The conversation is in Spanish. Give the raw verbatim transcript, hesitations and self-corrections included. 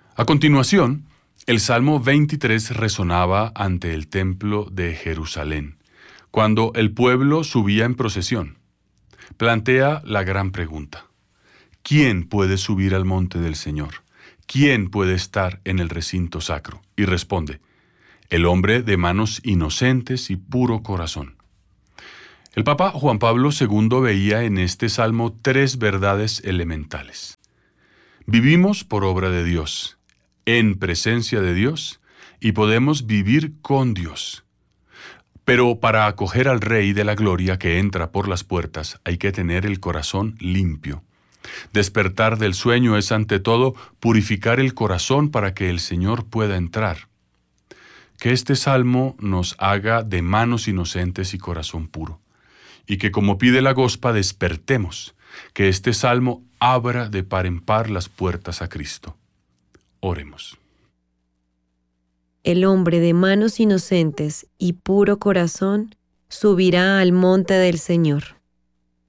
A continuación, el Salmo veintitrés resonaba ante el templo de Jerusalén, cuando el pueblo subía en procesión. Plantea la gran pregunta: ¿quién puede subir al monte del Señor? ¿Quién puede estar en el recinto sacro? Y responde: el hombre de manos inocentes y puro corazón. El Papa Juan Pablo segundo veía en este salmo tres verdades elementales. Vivimos por obra de Dios, en presencia de Dios, y podemos vivir con Dios. Pero para acoger al Rey de la Gloria que entra por las puertas hay que tener el corazón limpio. Despertar del sueño es ante todo purificar el corazón para que el Señor pueda entrar. Que este salmo nos haga de manos inocentes y corazón puro, y que como pide la Gospa despertemos, que este salmo abra de par en par las puertas a Cristo. Oremos. El hombre de manos inocentes y puro corazón subirá al monte del Señor.